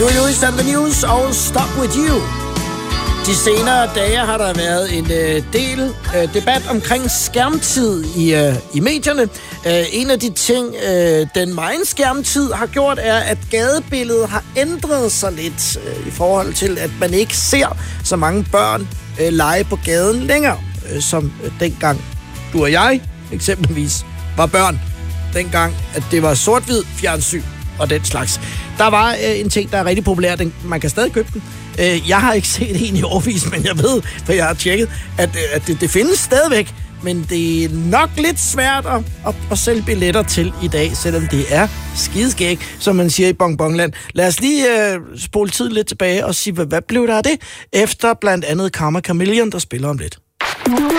Louis and the News og Stop With You. De senere dage har der været en del debat omkring skærmtid i medierne. En af de ting, den megen skærmtid har gjort, er, at gadebilledet har ændret sig lidt i forhold til, at man ikke ser så mange børn lege på gaden længere, som dengang du og jeg eksempelvis var børn. Dengang, at det var sort-hvid fjernsyn og den slags. Der var en ting, der er rigtig populær. Man kan stadig købe den. Jeg har ikke set en i årevis, men jeg ved, for jeg har tjekket, at det findes stadigvæk. Men det er nok lidt svært at sælge billetter til i dag, selvom det er skideskæg, som man siger i Bonbonland. Lad os lige spole tiden lidt tilbage og sige, hvad blev der af det? Efter blandt andet Karma Chameleon, der spiller om lidt.